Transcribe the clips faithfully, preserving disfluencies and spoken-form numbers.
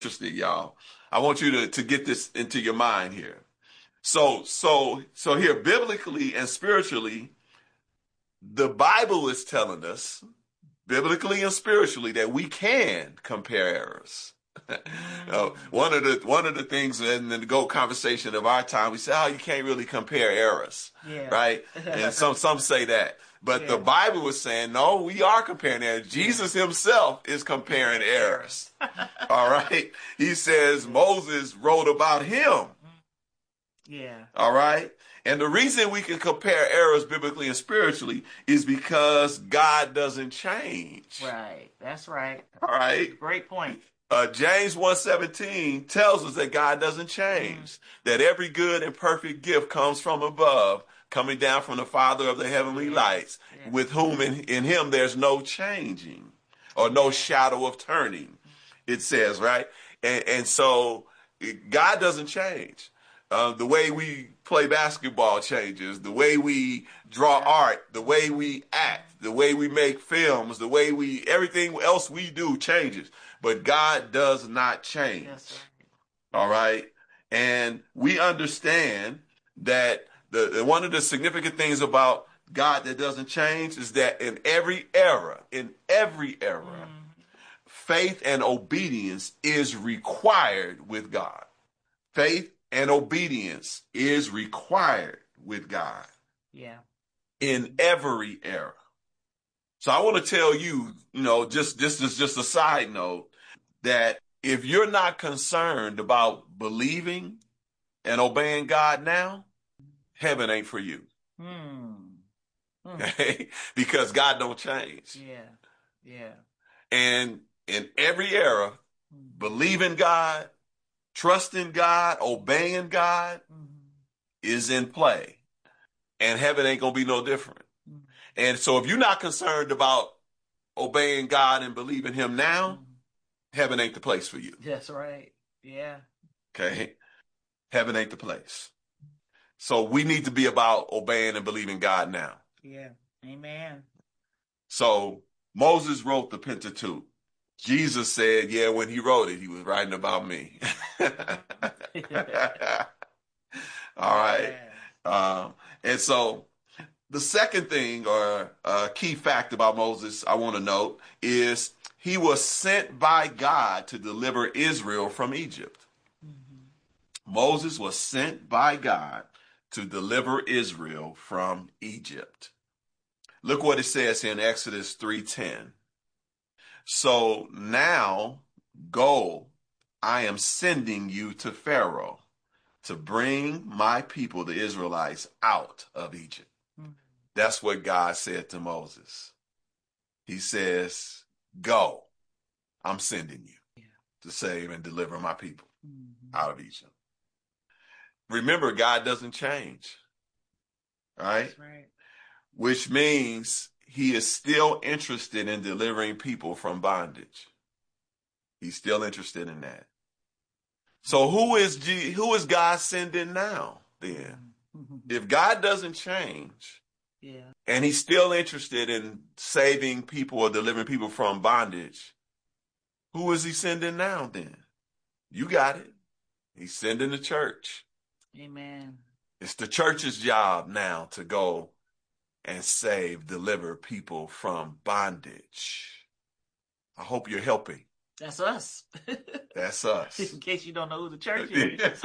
Interesting, y'all. I want you to, to get this into your mind here. So, so, so here, biblically and spiritually, the Bible is telling us, biblically and spiritually, that we can compare errors. Uh, one of the one of the things in the GOAT conversation of our time, we say, "Oh, you can't really compare errors," Yeah. right? And some some say that, but Yeah. the Bible is saying, "No, we are comparing errors." Jesus himself is comparing errors. All right, he says Moses wrote about him. Yeah. All right. And the reason we can compare errors biblically and spiritually is because God doesn't change. Right. That's right. All right. Great point. Uh, James one seventeen tells us that God doesn't change, mm. that every good and perfect gift comes from above, coming down from the Father of the heavenly yes. lights, yes. with whom in, in him there's no changing or no shadow of turning, it says, right? And, and so God doesn't change. Uh, the way we play basketball changes, the way we draw art, the way we act, the way we make films, the way we, everything else we do changes. But God does not change. Yes, all right? And we understand that the, the one of the significant things about God that doesn't change is that in every era, in every era, mm. faith and obedience is required with God. Faith and obedience is required with God. Yeah. In every era. So I want to tell you, you know, just this is just a side note, that if you're not concerned about believing and obeying God now, heaven ain't for you. Hmm. Hmm. Okay? Because God don't change. Yeah. Yeah. And in every era, believing God, trusting God, obeying God mm-hmm. is in play. And heaven ain't going to be no different. Mm-hmm. And so if you're not concerned about obeying God and believing him now, mm-hmm. heaven ain't the place for you. That's right. Yeah. Okay? Heaven ain't the place. So we need to be about obeying and believing God now. Yeah. Amen. So Moses wrote the Pentateuch. Jesus said, yeah, when he wrote it, he was writing about me. All right. Um, and so the second thing or uh, key fact about Moses I want to note is he was sent by God to deliver Israel from Egypt. Mm-hmm. Moses was sent by God to deliver Israel from Egypt. Look what it says in Exodus three ten. So now go, I am sending you to Pharaoh to bring my people, the Israelites, out of Egypt. Mm-hmm. That's what God said to Moses. He says, go, I'm sending you yeah. to save and deliver my people mm-hmm. out of Egypt. Remember, God doesn't change, right? That's right. Which means he is still interested in delivering people from bondage. He's still interested in that. So who is G, who is God sending now then? If God doesn't change, yeah. and he's still interested in saving people or delivering people from bondage, who is he sending now then? You got it. He's sending the church. Amen. It's the church's job now to go and save, deliver people from bondage. I hope you're helping. That's us. That's us. In case you don't know who the church is.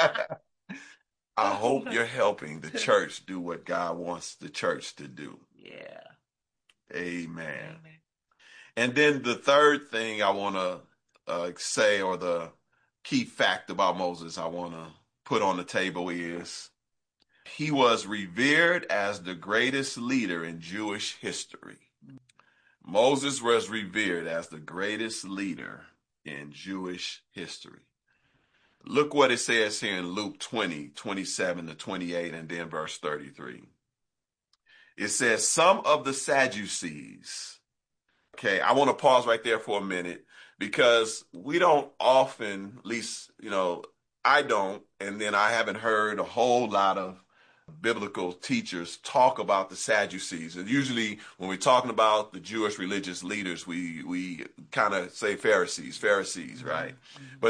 I hope you're helping the church do what God wants the church to do. Yeah. Amen. Amen. And then the third thing I want to uh, say, or the key fact about Moses I want to put on the table, is he was revered as the greatest leader in Jewish history. Moses was revered as the greatest leader in Jewish history. Look what it says here in Luke twenty, twenty-seven to twenty-eight, and then verse thirty-three. It says, some of the Sadducees. Okay, I want to pause right there for a minute, because we don't often, at least, you know, I don't, and then I haven't heard a whole lot of biblical teachers talk about the Sadducees. And usually when we're talking about the Jewish religious leaders, we, we kind of say Pharisees, Pharisees, right? Mm-hmm. But